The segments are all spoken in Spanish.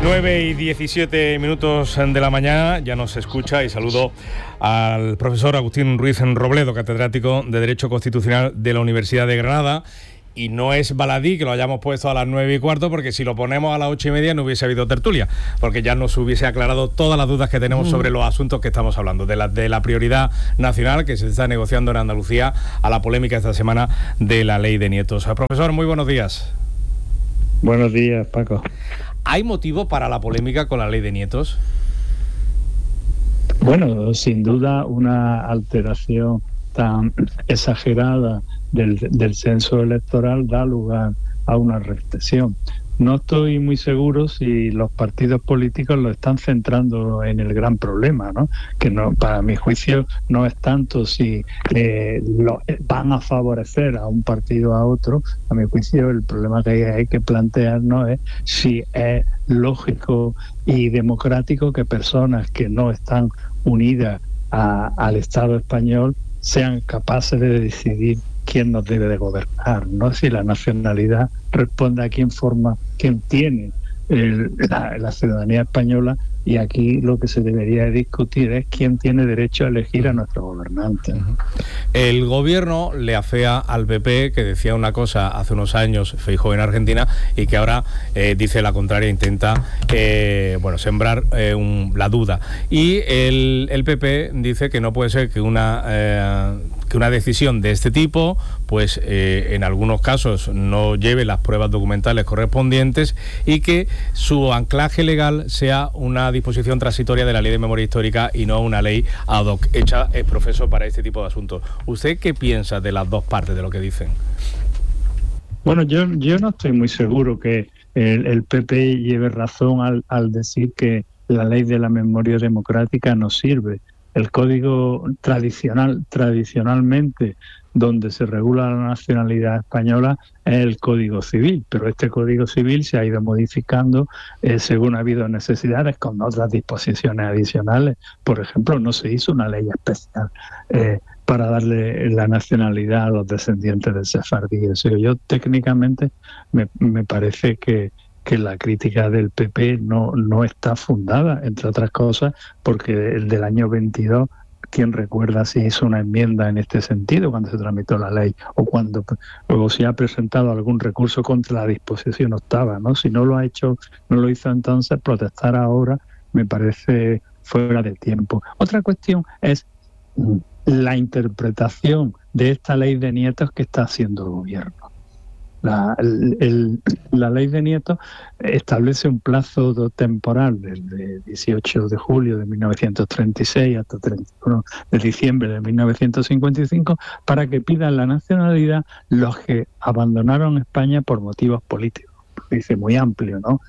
9:17 de la mañana, ya nos escucha, y saludo al profesor Agustín Ruiz Robledo, catedrático de Derecho Constitucional de la Universidad de Granada. Y no es baladí que lo hayamos puesto a las 9:15, porque si lo ponemos a las 8:30 no hubiese habido tertulia, porque ya nos hubiese aclarado todas las dudas que tenemos sobre los asuntos que estamos hablando, de la prioridad nacional que se está negociando en Andalucía, a la polémica esta semana de la ley de nietos. Profesor, muy buenos días. Buenos días, Paco. ¿Hay motivo para la polémica con la ley de nietos? Bueno, sin duda una alteración tan exagerada del censo electoral da lugar a una reflexión. No estoy muy seguro si los partidos políticos lo están centrando en el gran problema, ¿no? Que no, para mi juicio no es tanto si van a favorecer a un partido o a otro. A mi juicio el problema que hay que plantearnos es si es lógico y democrático que personas que no están unidas al Estado español sean capaces de decidir quién nos debe de gobernar, ¿no? Si la nacionalidad responde a quién tiene la ciudadanía española, y aquí lo que se debería discutir es quién tiene derecho a elegir a nuestros gobernantes. El gobierno le afea al PP, que decía una cosa hace unos años, Feijóo, en Argentina, y que ahora dice la contraria, intenta sembrar la duda. Y el PP dice que no puede ser que una decisión de este tipo, pues en algunos casos no lleve las pruebas documentales correspondientes, y que su anclaje legal sea una disposición transitoria de la Ley de Memoria Histórica y no una ley ad hoc hecha profeso para este tipo de asuntos. ¿Usted qué piensa de las dos partes de lo que dicen? Bueno, yo no estoy muy seguro que el PP lleve razón al decir que la Ley de la Memoria Democrática no sirve. El código tradicionalmente donde se regula la nacionalidad española es el Código Civil, pero este Código Civil se ha ido modificando según ha habido necesidades con otras disposiciones adicionales. Por ejemplo, no se hizo una ley especial para darle la nacionalidad a los descendientes de sefardí. Yo técnicamente me parece que la crítica del PP no está fundada, entre otras cosas, porque el del año 22, ¿quién recuerda si hizo una enmienda en este sentido cuando se tramitó la ley, o cuando luego se ha presentado algún recurso contra la disposición octava, ¿no? Si no lo hizo entonces, protestar ahora me parece fuera de tiempo. Otra cuestión es la interpretación de esta ley de nietos que está haciendo el gobierno. La ley de nietos establece un plazo temporal desde 18 de julio de 1936 hasta 31 de diciembre de 1955 para que pidan la nacionalidad los que abandonaron España por motivos políticos. Dice muy amplio, ¿no?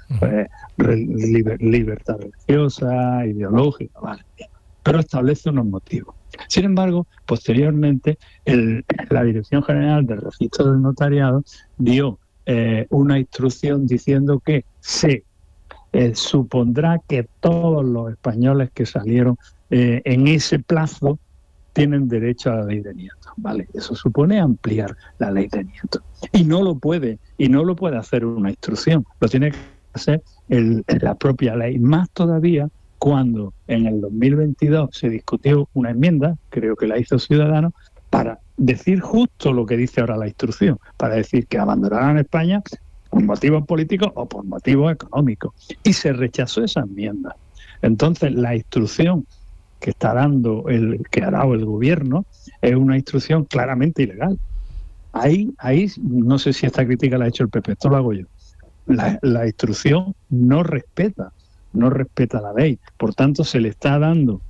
Libertad religiosa, ideológica, vale. Pero establece unos motivos. Sin embargo, posteriormente, la Dirección General del Registro del Notariado dio una instrucción diciendo que se supondrá que todos los españoles que salieron en ese plazo tienen derecho a la ley de nietos, ¿vale? Eso supone ampliar la ley de nietos. Y no lo puede hacer una instrucción, lo tiene que hacer la propia ley, más todavía cuando en el 2022 se discutió una enmienda, creo que la hizo Ciudadanos, para decir justo lo que dice ahora la instrucción, para decir que abandonaran España por motivos políticos o por motivos económicos. Y se rechazó esa enmienda. Entonces, la instrucción que ha dado el gobierno es una instrucción claramente ilegal. Ahí no sé si esta crítica la ha hecho el PP, esto lo hago yo. La instrucción no respeta la ley, por tanto se le está dando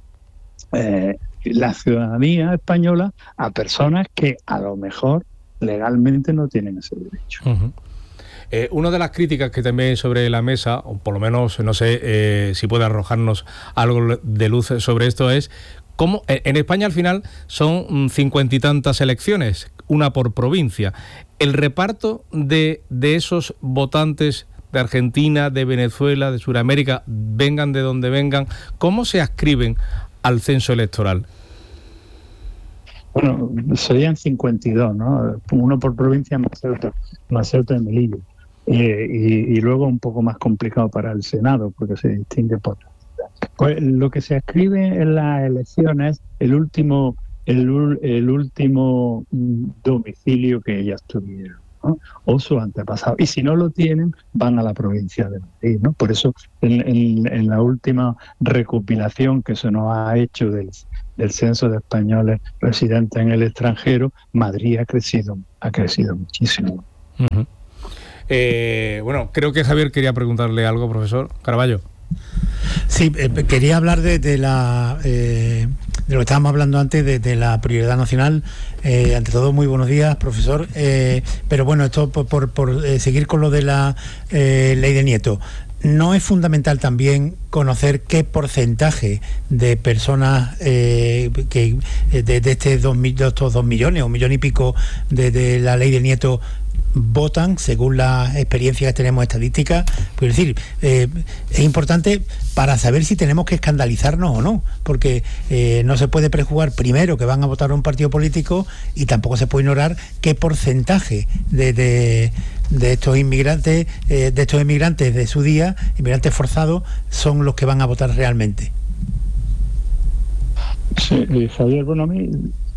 la ciudadanía española a personas que a lo mejor legalmente no tienen ese derecho. Una de las críticas que también hay sobre la mesa, o por lo menos no sé si puede arrojarnos algo de luz sobre esto, es cómo en España al final son 50 y tantas elecciones, una por provincia. El reparto de esos votantes de Argentina, de Venezuela, de Sudamérica, vengan de donde vengan, ¿cómo se adscriben al censo electoral? Bueno, serían 52, ¿no? Uno por provincia más Ceuta y Melilla. y luego un poco más complicado para el Senado, porque se distingue por... Pues lo que se escribe en las elecciones, el último domicilio que ellas tuvieron, ¿no? O su antepasado. Y si no lo tienen, van a la provincia de Madrid, ¿no? Por eso, en la última recopilación que se nos ha hecho del censo de españoles residentes en el extranjero, Madrid ha crecido muchísimo. Uh-huh. Bueno, creo que Javier quería preguntarle algo, profesor Caraballo. Sí, quería hablar de lo que estábamos hablando antes, de la prioridad nacional. Ante todo, muy buenos días, profesor. Pero bueno, esto por seguir con lo de la ley de Nieto. ¿No es fundamental también conocer qué porcentaje de personas de estos 2 millones o 1 millón y pico de la ley de Nieto votan, según las experiencias que tenemos estadísticas? Pues decir, es importante para saber si tenemos que escandalizarnos o no, porque no se puede prejuzgar primero que van a votar a un partido político, y tampoco se puede ignorar qué porcentaje de estos inmigrantes, de su día, inmigrantes forzados, son los que van a votar realmente. Sí, Javier, bueno, a mí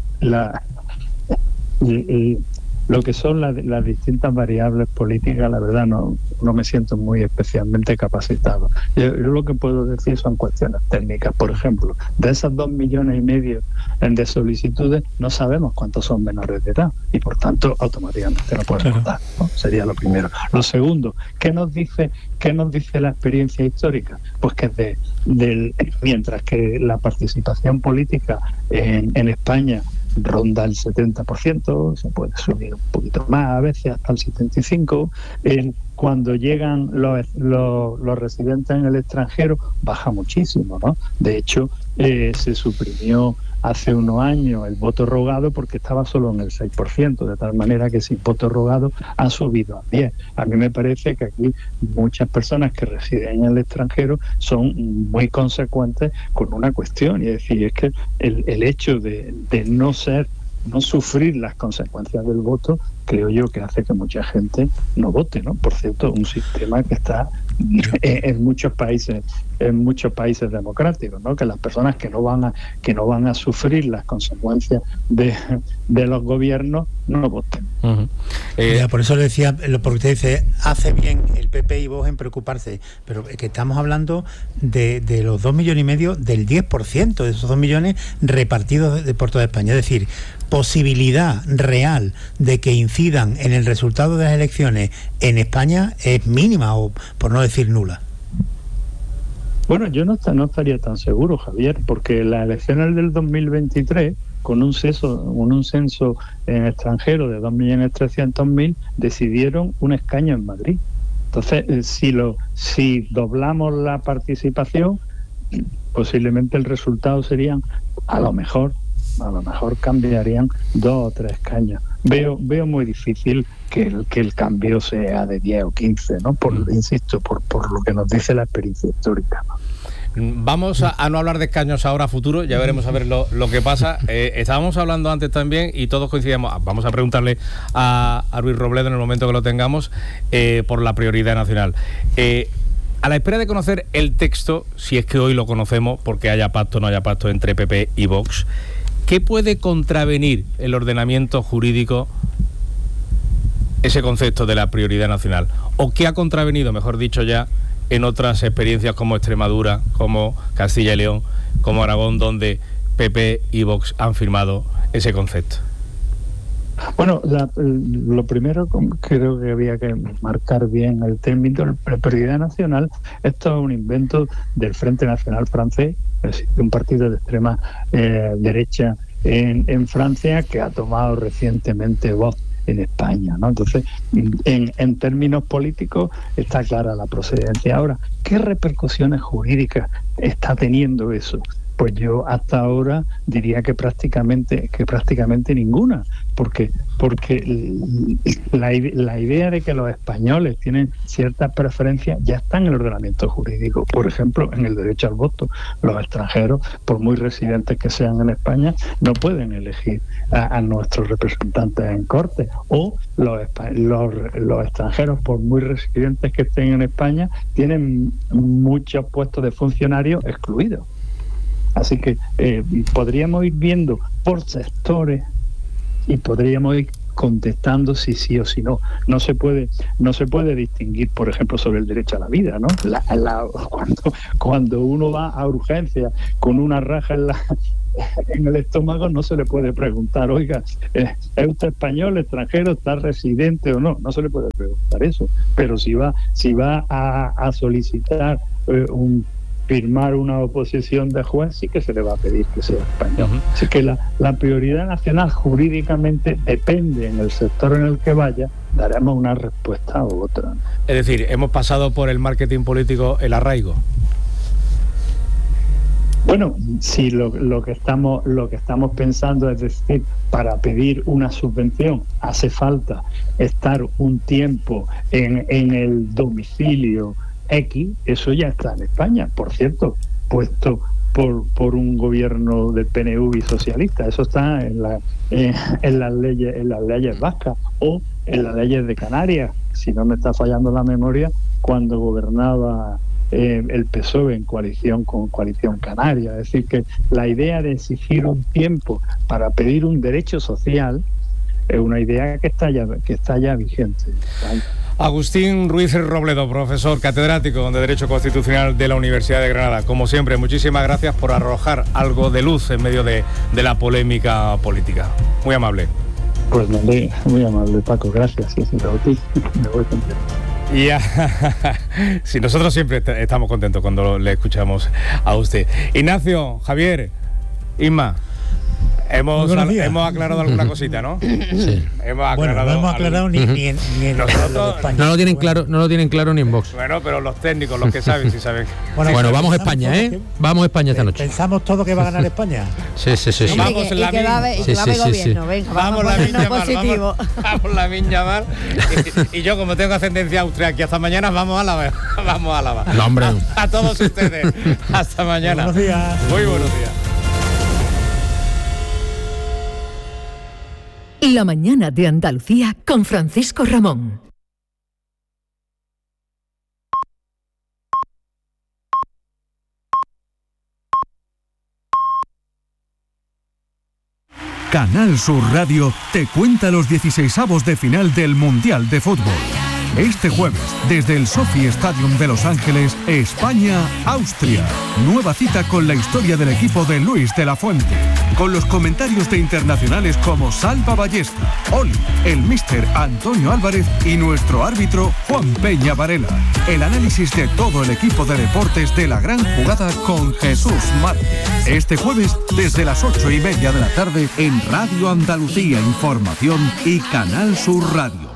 lo que son las distintas variables políticas, la verdad no me siento muy especialmente capacitado. Yo lo que puedo decir son cuestiones técnicas. Por ejemplo, de esas 2,5 millones de solicitudes, no sabemos cuántos son menores de edad y por tanto automáticamente no pueden votar, ¿no? Sería lo primero. Lo segundo, ¿qué nos dice la experiencia histórica? Pues que mientras que la participación política en España ronda el 70%, se puede subir un poquito más, a veces hasta el 75%. Cuando llegan los residentes en el extranjero, baja muchísimo, ¿no? De hecho, se suprimió hace unos años el voto rogado porque estaba solo en el 6%, de tal manera que sin voto rogado ha subido a 10%. A mí me parece que aquí muchas personas que residen en el extranjero son muy consecuentes con una cuestión, y es decir, es que el hecho de no sufrir las consecuencias del voto, creo yo que hace que mucha gente no vote, ¿no? Por cierto, un sistema que está en muchos países democráticos, ¿no? Que las personas que no van a sufrir las consecuencias de los gobiernos no voten. Uh-huh. Por eso le decía, porque usted dice, hace bien el PP y Vox en preocuparse, pero es que estamos hablando de los 2,5 millones, del 10% de esos 2 millones repartidos por toda España. Es decir, posibilidad real de que incidan en el resultado de las elecciones en España es mínima, o por no decir nula. Bueno, yo no estaría tan seguro, Javier, porque las elecciones del 2023, con un censo en extranjero de 2.300.000, decidieron un escaño en Madrid. Entonces, si doblamos la participación, posiblemente el resultado serían, a lo mejor cambiarían 2 o 3 escaños. Veo muy difícil que el cambio sea de 10 o 15, ¿no? Insisto, por lo que nos dice la experiencia histórica, ¿no? Vamos a no hablar de escaños ahora, futuro, ya veremos a ver lo que pasa. Estábamos hablando antes también y todos coincidimos. Vamos a preguntarle a Ruiz Robledo en el momento que lo tengamos, por la prioridad nacional. A la espera de conocer el texto, si es que hoy lo conocemos, porque haya pacto o no haya pacto entre PP y Vox, ¿qué puede contravenir el ordenamiento jurídico ese concepto de la prioridad nacional? ¿O qué ha contravenido, mejor dicho ya, en otras experiencias como Extremadura, como Castilla y León, como Aragón, donde PP y Vox han firmado ese concepto? Bueno, lo primero, creo que había que marcar bien el término. La prioridad nacional, esto es un invento del Frente Nacional francés, un partido de extrema derecha en Francia, que ha tomado recientemente voz en España, ¿no? Entonces, en términos políticos está clara la procedencia. Ahora, ¿qué repercusiones jurídicas está teniendo eso? Pues yo hasta ahora diría que prácticamente ninguna, porque la idea de que los españoles tienen ciertas preferencias ya está en el ordenamiento jurídico. Por ejemplo, en el derecho al voto, los extranjeros, por muy residentes que sean en España, no pueden elegir a nuestros representantes en corte, o los extranjeros, por muy residentes que estén en España, tienen muchos puestos de funcionarios excluidos. Así que podríamos ir viendo por sectores y podríamos ir contestando si sí o si no. No se puede distinguir, por ejemplo, sobre el derecho a la vida, ¿no? Cuando uno va a urgencias con una raja en el estómago, no se le puede preguntar, oiga, ¿es usted español, extranjero, está residente o no? No se le puede preguntar eso. Pero si va a solicitar firmar una oposición de juez, sí que se le va a pedir que sea español. Así que la prioridad nacional jurídicamente depende en el sector en el que vaya, daremos una respuesta u otra. Es decir, hemos pasado por el marketing político el arraigo. Bueno, sí, lo que estamos pensando es decir, para pedir una subvención hace falta estar un tiempo en el domicilio X, eso ya está en España, por cierto, puesto por un gobierno del PNV y socialista. Eso está en las leyes vascas o en las leyes de Canarias, si no me está fallando la memoria, cuando gobernaba el PSOE en coalición con Coalición Canaria. Es decir, que la idea de exigir un tiempo para pedir un derecho social es una idea que está ya vigente. Agustín Ruiz Robledo, profesor catedrático de Derecho Constitucional de la Universidad de Granada. Como siempre, muchísimas gracias por arrojar algo de luz en medio de la polémica política. Muy amable. Pues muy amable, Paco, gracias. Sí, a ti, me voy contento. Sí, nosotros siempre estamos contentos cuando le escuchamos a usted. Ignacio, Javier, Isma, hemos aclarado alguna cosita, ¿no? Sí. No hemos aclarado ni en nosotros, España. No lo tienen claro ni en Vox. Bueno, pero los técnicos, los que saben, sí saben. Bueno, vamos a España, ¿eh? Vamos a España esta noche. ¿Pensamos todo que va a ganar España? Sí. Vamos en la gobierno, venga, vamos la viña positivo. Vamos la viña mal. Y yo, como tengo ascendencia austríaca, hasta mañana vamos a Álava. No, hombre. A todos ustedes. Hasta mañana. Buenos días. Muy buenos días. La mañana de Andalucía con Francisco Ramón. Canal Sur Radio te cuenta los 16avos de final del Mundial de Fútbol. Este jueves, desde el SoFi Stadium de Los Ángeles, España-Austria. Nueva cita con la historia del equipo de Luis de la Fuente. Con los comentarios de internacionales como Salva Ballesta, Oli, el míster Antonio Álvarez y nuestro árbitro Juan Peña Varela. El análisis de todo el equipo de deportes de la gran jugada con Jesús Márquez. Este jueves, desde las 8:30 de la tarde, en Radio Andalucía Información y Canal Sur Radio.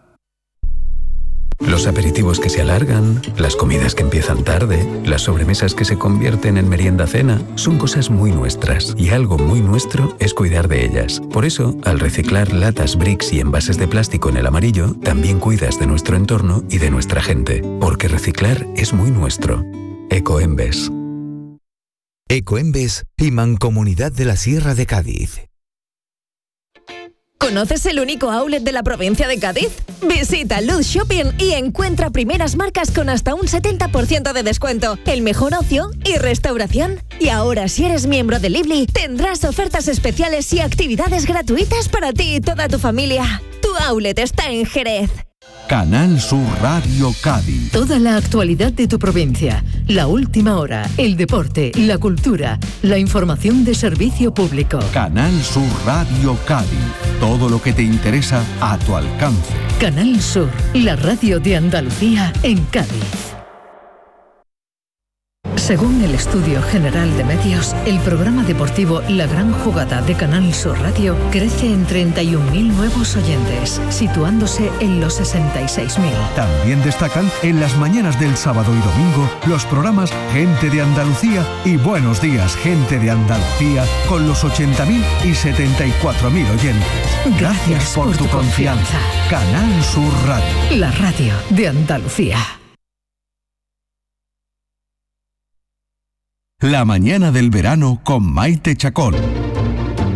Los aperitivos que se alargan, las comidas que empiezan tarde, las sobremesas que se convierten en merienda-cena, son cosas muy nuestras, y algo muy nuestro es cuidar de ellas. Por eso, al reciclar latas, bricks y envases de plástico en el amarillo, también cuidas de nuestro entorno y de nuestra gente, porque reciclar es muy nuestro. Ecoembes. Ecoembes y Mancomunidad de la Sierra de Cádiz. ¿Conoces el único outlet de la provincia de Cádiz? Visita Luz Shopping y encuentra primeras marcas con hasta un 70% de descuento, el mejor ocio y restauración. Y ahora, si eres miembro de Lively, tendrás ofertas especiales y actividades gratuitas para ti y toda tu familia. Tu outlet está en Jerez. Canal Sur Radio Cádiz. Toda la actualidad de tu provincia, la última hora, el deporte, la cultura, la información de servicio público. Canal Sur Radio Cádiz. Todo lo que te interesa a tu alcance. Canal Sur, la radio de Andalucía en Cádiz. Según el Estudio General de Medios, el programa deportivo La Gran Jugada de Canal Sur Radio crece en 31.000 nuevos oyentes, situándose en los 66.000. También destacan en las mañanas del sábado y domingo los programas Gente de Andalucía y Buenos Días, Gente de Andalucía, con los 80.000 y 74.000 oyentes. Gracias por tu confianza. Canal Sur Radio. La radio de Andalucía. La mañana del verano con Maite Chacón.